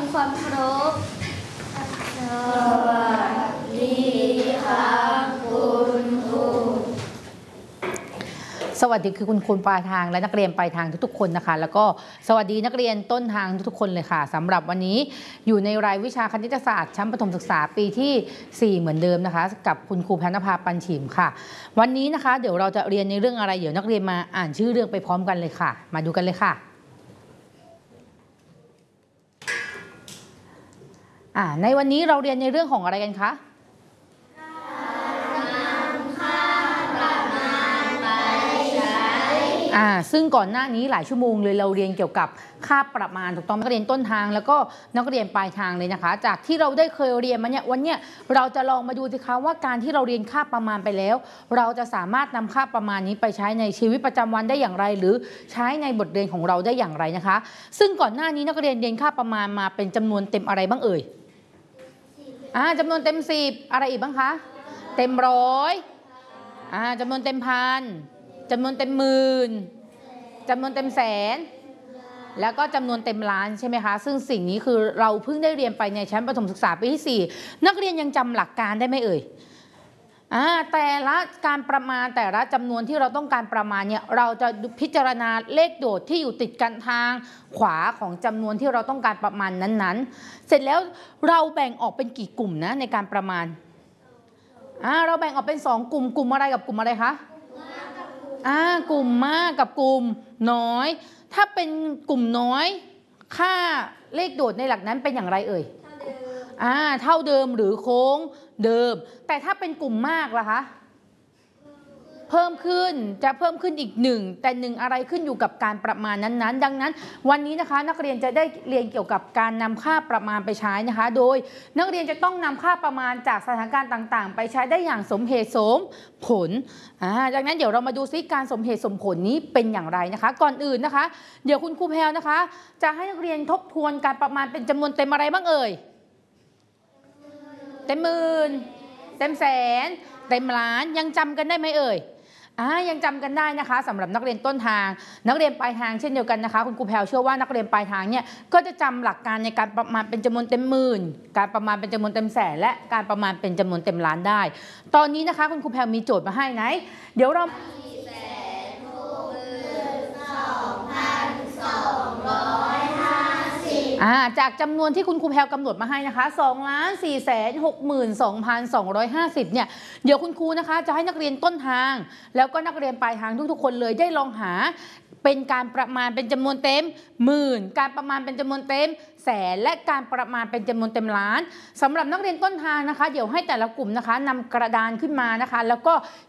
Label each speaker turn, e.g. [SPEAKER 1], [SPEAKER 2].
[SPEAKER 1] ความเคารพสวัสดีครับคุณครู
[SPEAKER 2] สวัสดีคือคุณครูปลายทางและนักเรียนปลายทางทุกๆคนนะคะแล้วก็สวัสดีนักเรียนต้นทางทุกๆคนเลยค่ะสำหรับวันนี้อยู่ในรายวิชาคณิตศาสตร์ชั้นประถมศึกษาปีที่4เหมือนเดิมนะคะกับคุณครูแพนภาปันฉิมค่ะวันนี้นะคะเดี๋ยวเราจะเรียนในเรื่องอะไรเดี๋ยวนักเรียนมาอ่านชื่อเรื่องไปพร้อมกันเลยค่ะมาดูกันเลยค่ะในวันนี้เราเรียนในเรื่องของอะไรกันคะซึ่งก่อนหน้านี้หลายชั่วโมงเลยเราเรียนเกี่ยวกับค่าประมาณถูกต้องนักเรียนต้นทางแล้วก็นักเรียนปลายทางเลยนะคะจากที่เราได้เคยเรียนมาเนี่ยวันนี้เราจะลองมาดูสิคะว่าการที่เราเรียนค่าประมาณไปแล้วเราจะสามารถนำค่าประมาณนี้ไปใช้ในชีวิตประจำวันได้อย่างไรหรือใช้ในบทเรียนของเราได้อย่างไรนะคะซึ่งก่อนหน้านี้นักเรียนเรียนค่าประมาณมาเป็นจำนวนเต็มอะไรบ้างเอ่ยจำนวนเต็ม10อะไรอีกบ้างคะเต็มร้อยจำนวนเต็มพันจำนวนเต็มหมื่นจำนวนเต็มแสนแล้วก็จำนวนเต็มล้านใช่ไหมคะซึ่งสิ่งนี้คือเราเพิ่งได้เรียนไปในชั้นประถมศึกษาปีที่4นักเรียนยังจำหลักการได้ไหมเอ่ยแต่ละการประมาณแต่ละจำนวนที่เราต้องการประมาณเนี่ยเราจะพิจารณาเลขโดดที่อยู่ติดกันทางขวาของจำนวนที่เราต้องการประมาณนั้นๆเสร็จแล้วเราแบ่งออกเป็นกี่กลุ่มนะในการประมาณเราแบ่งออกเป็น2กลุ่มกลุ่มอะไรกับกลุ่มอะไรคะกลุ่มมากกับกลุ่มน้อยถ้าเป็นกลุ่มน้อยค่าเลขโดดในหลักนั้นเป็นอย่างไรเอ่ยเท่าเดิมหรือโค้งเดิมแต่ถ้าเป็นกลุ่มมากล่ะคะเพิ่มขึ้นจะเพิ่มขึ้นอีก1แต่1อะไรขึ้นอยู่กับการประมาณนั้นๆดังนั้นวันนี้นะคะนักเรียนจะได้เรียนเกี่ยวกับการนำค่าประมาณไปใช้นะคะโดยนักเรียนจะต้องนำค่าประมาณจากสถานการณ์ต่างๆไปใช้ได้อย่างสมเหตุสมผลดังนั้นเดี๋ยวเรามาดูซิการสมเหตุสมผลนี้เป็นอย่างไรนะคะก่อนอื่นนะคะเดี๋ยวคุณครูแพลนะคะจะให้นักเรียนทบทวนการประมาณเป็นจำนวนเต็มอะไรบ้างเอ่ยเต็มหมื่นเต็มแสนเต็มล้านยังจำกันได้ไหมเอ่ยยังจำกันได้นะคะสำหรับนักเรียนต้นทางนักเรียนปลายทางเช่นเดียวกันนะคะคุณครูแพลเชื่อว่านักเรียนปลายทางเนี่ยก็จะจำหลักการในการประมาณเป็นจำนวนเต็มหมื่นการประมาณเป็นจำนวนเต็มแสนและการประมาณเป็นจำนวนเต็มล้านได้ตอนนี้นะคะคุณครูแพลมีโจทย์มาให้ไหนเดี๋ยวเราจากจำนวนที่คุณครูแพลกำหนดมาให้นะคะ2,462,250เนี่ยเดี๋ยวคุณครูนะคะจะให้นักเรียนต้นทางแล้วก็นักเรียนปลายทางทุกๆคนเลยได้ลองหาเป็นการประมาณเป็นจำนวนเต็มหมื่นการประมาณเป็นจำนวนเต็มแสนและการประมาณเป็นจำนวนเต็มล้านสำหรับนักเรียนต้นทางนะคะเดี๋ยวให้แต่ละกลุ่มนะคะนำกระดานขึ้นมานะคะแล้วก็